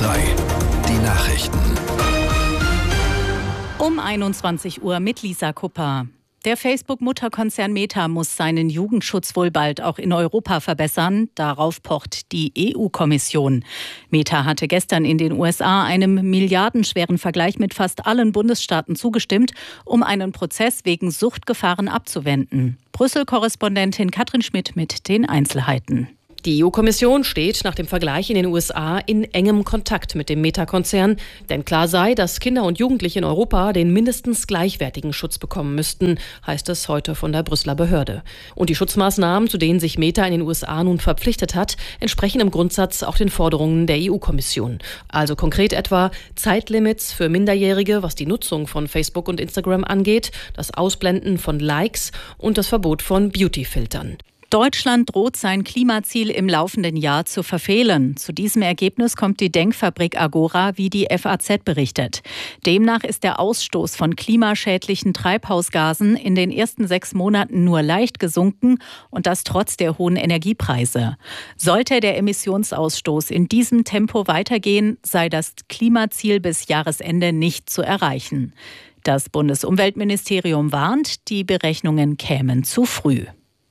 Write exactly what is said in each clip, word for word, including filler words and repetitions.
drei. Die Nachrichten. Um einundzwanzig Uhr mit Lisa Kupper. Der Facebook-Mutterkonzern Meta muss seinen Jugendschutz wohl bald auch in Europa verbessern. Darauf pocht die E U-Kommission. Meta hatte gestern in den U S A einem milliardenschweren Vergleich mit fast allen Bundesstaaten zugestimmt, um einen Prozess wegen Suchtgefahren abzuwenden. Brüssel-Korrespondentin Katrin Schmidt mit den Einzelheiten. Die E U-Kommission steht nach dem Vergleich in den U S A in engem Kontakt mit dem Meta-Konzern. Denn klar sei, dass Kinder und Jugendliche in Europa den mindestens gleichwertigen Schutz bekommen müssten, heißt es heute von der Brüsseler Behörde. Und die Schutzmaßnahmen, zu denen sich Meta in den U S A nun verpflichtet hat, entsprechen im Grundsatz auch den Forderungen der E U-Kommission. Also konkret etwa Zeitlimits für Minderjährige, was die Nutzung von Facebook und Instagram angeht, das Ausblenden von Likes und das Verbot von Beauty-Filtern. Deutschland droht sein Klimaziel im laufenden Jahr zu verfehlen. Zu diesem Ergebnis kommt die Denkfabrik Agora, wie die F A Z berichtet. Demnach ist der Ausstoß von klimaschädlichen Treibhausgasen in den ersten sechs Monaten nur leicht gesunken und das trotz der hohen Energiepreise. Sollte der Emissionsausstoß in diesem Tempo weitergehen, sei das Klimaziel bis Jahresende nicht zu erreichen. Das Bundesumweltministerium warnt, die Berechnungen kämen zu früh.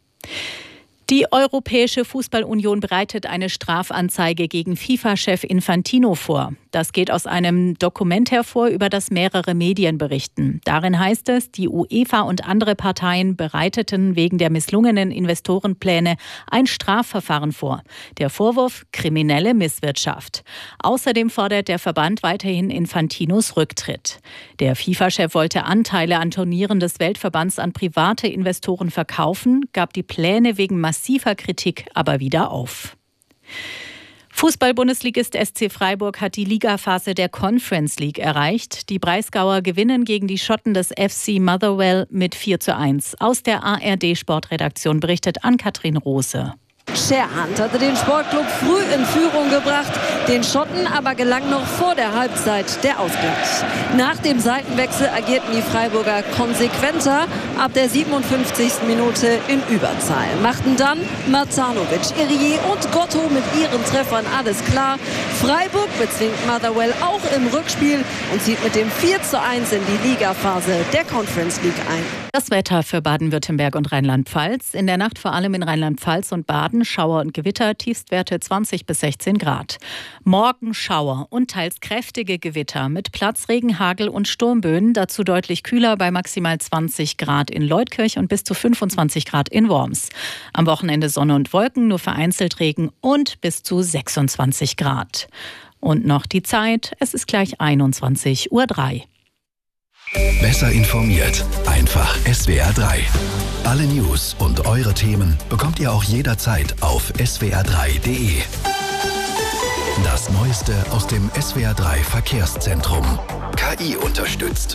Die Europäische Fußballunion bereitet eine Strafanzeige gegen FIFA-Chef Infantino vor. Das geht aus einem Dokument hervor, über das mehrere Medien berichten. Darin heißt es, die UEFA und andere Parteien bereiteten wegen der misslungenen Investorenpläne ein Strafverfahren vor. Der Vorwurf: kriminelle Misswirtschaft. Außerdem fordert der Verband weiterhin Infantinos Rücktritt. Der FIFA-Chef wollte Anteile an Turnieren des Weltverbands an private Investoren verkaufen, gab die Pläne wegen massiver Kritik aber wieder auf. Fußball-Bundesligist S C Freiburg hat die Ligaphase der Conference League erreicht. Die Breisgauer gewinnen gegen die Schotten des F C Motherwell mit vier zu eins. Aus der A R D-Sportredaktion berichtet Ann-Kathrin Rose. Scherhand hatte den Sportclub früh in Führung gebracht, den Schotten aber gelang noch vor der Halbzeit der Ausgleich. Nach dem Seitenwechsel agierten die Freiburger konsequenter, ab der siebenundfünfzigsten Minute in Überzahl. Machten dann Matanovic, Irié und Gotto mit ihren Treffern alles klar. Freiburg bezwingt Motherwell auch im Rückspiel und zieht mit dem vier zu eins in die Ligaphase der Conference League ein. Das Wetter für Baden-Württemberg und Rheinland-Pfalz. In der Nacht vor allem in Rheinland-Pfalz und Baden Schauer und Gewitter, Tiefstwerte zwanzig bis sechzehn Grad. Morgen Schauer und teils kräftige Gewitter mit Platzregen, Hagel und Sturmböen. Dazu deutlich kühler bei maximal zwanzig Grad in Leutkirch und bis zu fünfundzwanzig Grad in Worms. Am Wochenende Sonne und Wolken, nur vereinzelt Regen und bis zu sechsundzwanzig Grad. Und noch die Zeit, es ist gleich einundzwanzig Uhr drei. Besser informiert, einfach S W R drei. Alle News und eure Themen bekommt ihr auch jederzeit auf S W R drei punkt de. Das Neueste aus dem S W R drei Verkehrszentrum. K I unterstützt.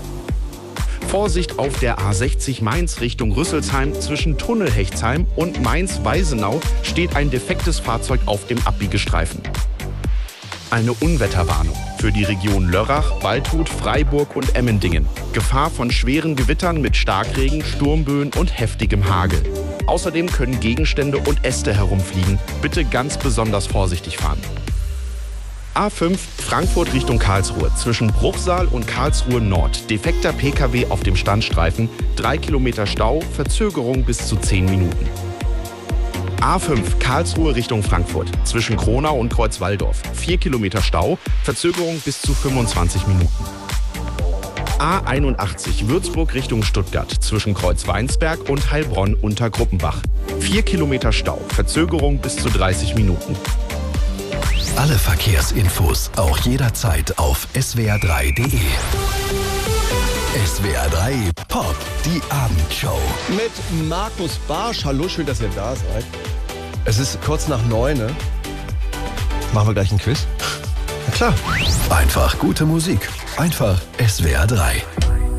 Vorsicht auf der A sechzig Mainz Richtung Rüsselsheim. Zwischen Tunnelhechtsheim und Mainz-Weisenau steht ein defektes Fahrzeug auf dem Abbiegestreifen. Eine Unwetterwarnung für die Region Lörrach, Waldshut, Freiburg und Emmendingen. Gefahr von schweren Gewittern mit Starkregen, Sturmböen und heftigem Hagel. Außerdem können Gegenstände und Äste herumfliegen. Bitte ganz besonders vorsichtig fahren. A fünf Frankfurt Richtung Karlsruhe. Zwischen Bruchsal und Karlsruhe Nord. Defekter P K W auf dem Standstreifen. Drei Kilometer Stau, Verzögerung bis zu zehn Minuten. A fünf Karlsruhe Richtung Frankfurt. Zwischen Kronau und Kreuzwaldorf. vier Kilometer Stau, Verzögerung bis zu fünfundzwanzig Minuten. A einundachtzig Würzburg Richtung Stuttgart. Zwischen Kreuzweinsberg und Heilbronn unter Gruppenbach. vier Kilometer Stau, Verzögerung bis zu dreißig Minuten. Alle Verkehrsinfos auch jederzeit auf S W R drei punkt de. S W R drei Pop, die Abendshow. Mit Markus Barsch. Hallo, schön, dass ihr da seid. Es ist kurz nach neun, ne? Machen wir gleich ein Quiz? Na klar. Einfach gute Musik. Einfach S W R drei.